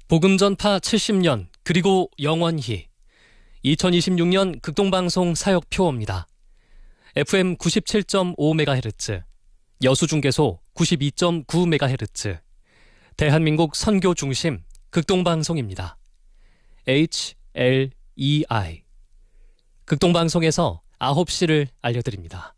복음전파 70년 그리고 영원히 2026년 극동방송 사역표어입니다. FM 97.5MHz, 여수중계소 92.9MHz, 대한민국 선교 중심 극동방송입니다. HLEI 극동방송에서 9시를 알려드립니다.